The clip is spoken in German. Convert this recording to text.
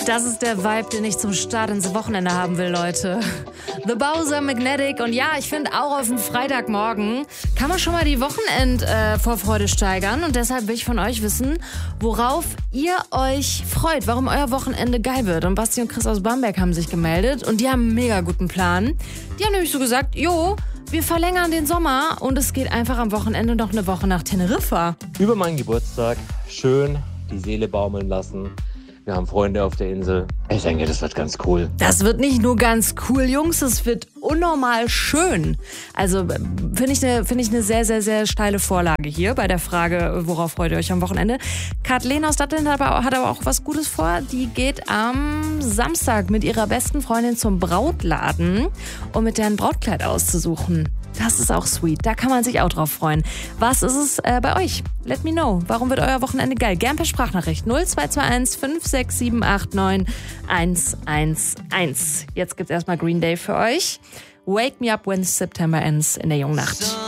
Das ist der Vibe, den ich zum Start ins Wochenende haben will, Leute. The Bowser Magnetic. Und ja, ich finde auch auf den Freitagmorgen kann man schon mal die Wochenend-Vorfreude steigern. Und deshalb will ich von euch wissen, worauf ihr euch freut, warum euer Wochenende geil wird. Und Basti und Chris aus Bamberg haben sich gemeldet und die haben einen mega guten Plan. Die haben nämlich so gesagt, wir verlängern den Sommer und es geht einfach am Wochenende noch eine Woche nach Teneriffa. Über meinen Geburtstag schön die Seele baumeln lassen. Wir haben Freunde auf der Insel. Ich denke, das wird ganz cool. Das wird nicht nur ganz cool, Jungs, es wird unnormal schön. Also finde ich eine sehr, sehr, sehr steile Vorlage hier bei der Frage, worauf freut ihr euch am Wochenende. Kathleen aus Datteln hat aber auch was Gutes vor. Die geht am Samstag mit ihrer besten Freundin zum Brautladen, um mit der ein Brautkleid auszusuchen. Das ist auch sweet. Da kann man sich auch drauf freuen. Was ist es bei euch? Let me know. Warum wird euer Wochenende geil? Gern per Sprachnachricht 0221 56789 111. Jetzt gibt's erstmal Green Day für euch. Wake Me Up When September Ends in der Jungen Nacht.